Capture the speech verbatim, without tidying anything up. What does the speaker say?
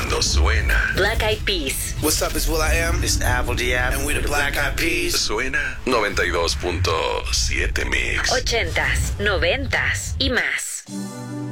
cuando suena. Black Eyed Peas. What's up, it's will.i.am. It's Apple Diab. And we the Black Eyed Peas. Suena noventa y dos punto siete Mix. Ochentas, noventas y más.